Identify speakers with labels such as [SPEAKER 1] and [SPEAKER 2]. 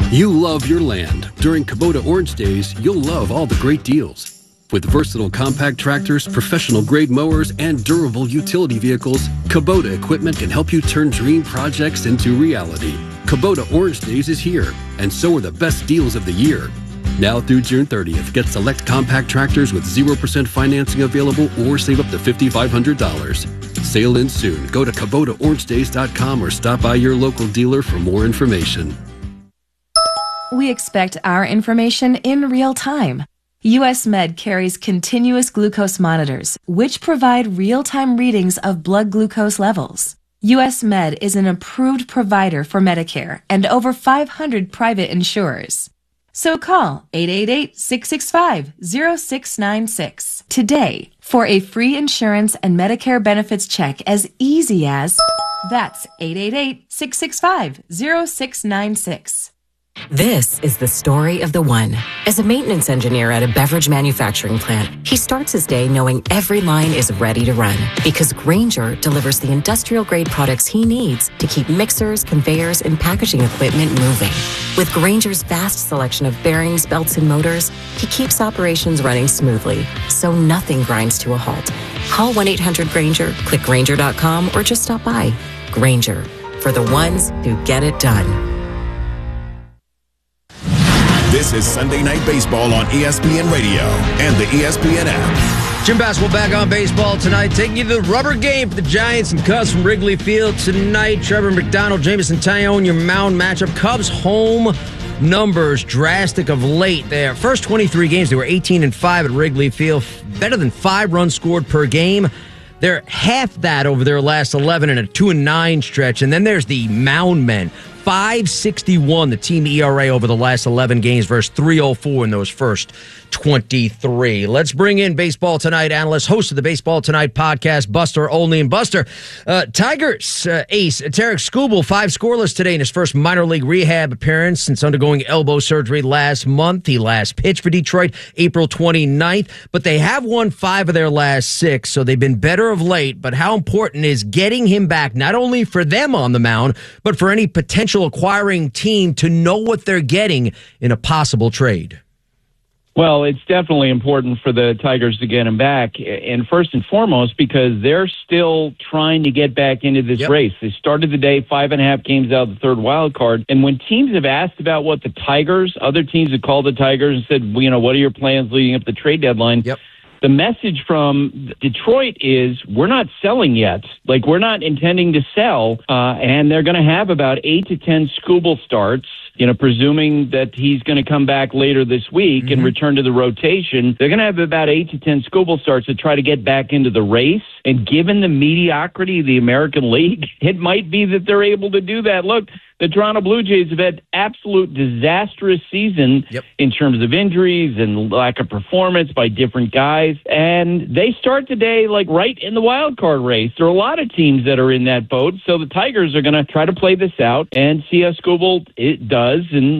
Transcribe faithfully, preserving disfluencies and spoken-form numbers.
[SPEAKER 1] You love your land. During Kubota Orange Days, you'll love all the great deals. With versatile compact tractors, professional-grade mowers, and durable utility vehicles, Kubota equipment can help you turn dream projects into reality. Kubota Orange Days is here, and so are the best deals of the year. Now through June thirtieth, get select compact tractors with zero percent financing available or save up to five thousand five hundred dollars. Sail in soon. Go to Kubota Orange Days dot com or stop by your local dealer for more information.
[SPEAKER 2] We expect our information in real time. U S Med carries continuous glucose monitors, which provide real-time readings of blood glucose levels. U S Med is an approved provider for Medicare and over five hundred private insurers. So call eight eight eight, six six five, zero six nine six today for a free insurance and Medicare benefits check as easy as that's eight eight eight, six six five, zero six nine six.
[SPEAKER 3] This is the story of the one. As a maintenance engineer at a beverage manufacturing plant, he starts his day knowing every line is ready to run because Grainger delivers the industrial-grade products he needs to keep mixers, conveyors, and packaging equipment moving. With Grainger's vast selection of bearings, belts, and motors, he keeps operations running smoothly, so nothing grinds to a halt. Call one eight hundred Grainger, click Grainger dot com, or just stop by. Grainger, for the ones who get it done.
[SPEAKER 4] This is Sunday Night Baseball on E S P N Radio and the E S P N app.
[SPEAKER 5] Jim Basswell back on baseball tonight, taking you to the rubber game for the Giants and Cubs from Wrigley Field tonight. Trevor McDonald, Jameson Taillon, your mound matchup. Cubs home numbers drastic of late. Their first twenty-three games, they were eighteen and five at Wrigley Field, better than five runs scored per game. They're half that over their last eleven in a two and nine stretch. And then there's the mound men. five sixty-one, the team E R A over the last eleven games versus three oh four in those first twenty-three. Let's bring in Baseball Tonight analyst, host of the Baseball Tonight podcast, Buster Olney. And Buster, uh, Tigers uh, ace Tarik Skubal, five scoreless today in his first minor league rehab appearance since undergoing elbow surgery last month. He last pitched for Detroit April twenty-ninth, but they have won five of their last six, so they've been better of late. But how important is getting him back, not only for them on the mound, but for any potential acquiring team to know what they're getting in a possible trade?
[SPEAKER 6] Well, it's definitely important for the Tigers to get him back, and first and foremost because they're still trying to get back into this
[SPEAKER 5] yep.
[SPEAKER 6] race. They started the day five and a half games out of the third wild card, and when teams have asked about what the Tigers, other teams have called the Tigers and said, well, you know, what are your plans leading up to the trade deadline?
[SPEAKER 5] Yep.
[SPEAKER 6] The message from Detroit is we're not selling yet. Like, we're not intending to sell, uh, and they're going to have about eight to ten Skubal starts, you know, presuming that he's going to come back later this week mm-hmm. and return to the rotation. They're going to have about eight to ten Skubal starts to try to get back into the race. And given the mediocrity of the American League, it might be that they're able to do that. Look, the Toronto Blue Jays have had absolute disastrous season
[SPEAKER 5] yep.
[SPEAKER 6] in terms of injuries and lack of performance by different guys. And they start today like right in the wild card race. There are a lot of teams that are in that boat. So the Tigers are going to try to play this out and see how Skubal it does. And